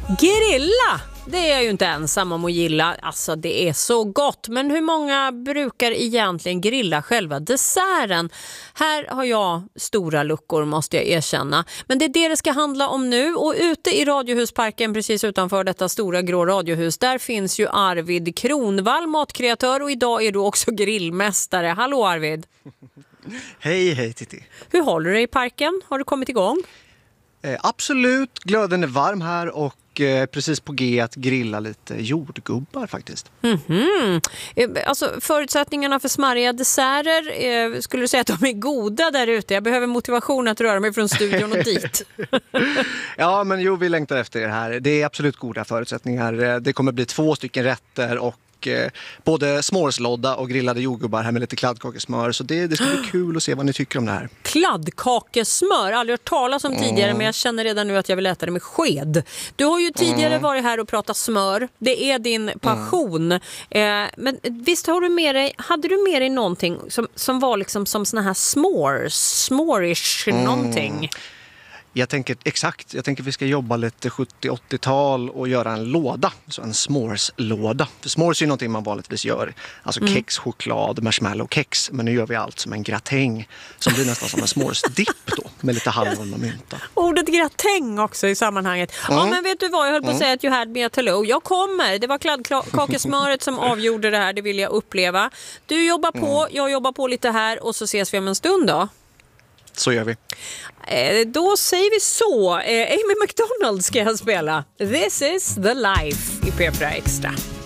Grilla! Det är jag ju inte ensam om att gilla. Alltså det är så gott. Men hur många brukar egentligen grilla själva desserten? Här har jag stora luckor måste jag erkänna. Men det är det ska handla om nu. Och ute i Radiohusparken precis utanför detta stora grå radiohus. Där finns ju Arvid Kronvall, matkreatör. Och idag är du också grillmästare. Hallå Arvid! Hej Titti. Hur håller du dig i parken? Har du kommit igång? Absolut, glöden är varm här och precis på G att grilla lite jordgubbar faktiskt. Alltså förutsättningarna för smarriga desserter, skulle du säga att de är goda där ute? Jag behöver motivation att röra mig från studion och dit. Ja, men vi längtar efter det här. Det är absolut goda förutsättningar. Det kommer bli 2 stycken rätter och både smårslodda och grillade jordgubbar här med lite kladdkakesmör. Så det ska bli kul att se vad ni tycker om det här. Kladdkakesmör, aldrig hört talas om tidigare, men jag känner redan nu att jag vill äta det med sked. Du har ju tidigare varit här och pratat smör. Det är din passion. Men visst hade du med dig någonting som var liksom som såna här s'morish någonting? Jag tänker vi ska jobba lite 70-80-tal och göra en låda, så en s'mores-låda. För s'mores är ju någonting man vanligtvis gör, alltså kex, choklad, marshmallow-kex. Men nu gör vi allt som en gratäng som blir nästan som en s'mores-dipp då, med lite hallon och mynta. Ordet gratäng också i sammanhanget. Ja, men vet du vad, jag höll på att säga att you had me at hello. Jag kommer, det var kladdkakesmöret som avgjorde det här, det vill jag uppleva. Du jobbar på, jag jobbar på lite här och så ses vi om en stund då. Så gör vi. Då säger vi så. Amy McDonald ska jag spela. This is the life i P4 Extra.